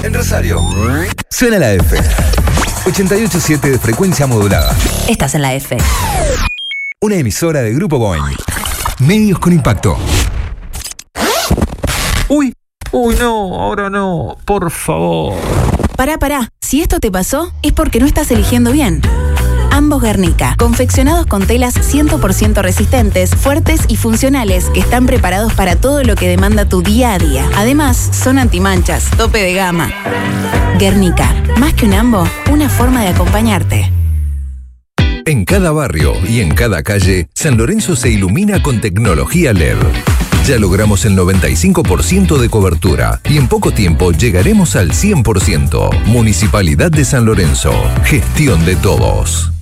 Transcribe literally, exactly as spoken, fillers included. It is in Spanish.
en Rosario. Suena la F. ochenta y ocho punto siete de frecuencia modulada. Estás en la F. Una emisora de Grupo Boing. Medios con impacto. Uy, uy, no, ahora no, por favor. Pará, pará. Si esto te pasó, es porque no estás eligiendo bien. Ambos Guernica, confeccionados con telas cien por ciento resistentes, fuertes y funcionales, que están preparados para todo lo que demanda tu día a día. Además, son antimanchas, tope de gama. Guernica, más que un ambo, una forma de acompañarte. En cada barrio y en cada calle, San Lorenzo se ilumina con tecnología L E D. Ya logramos el noventa y cinco por ciento de cobertura y en poco tiempo llegaremos al cien por ciento. Municipalidad de San Lorenzo. Gestión de todos.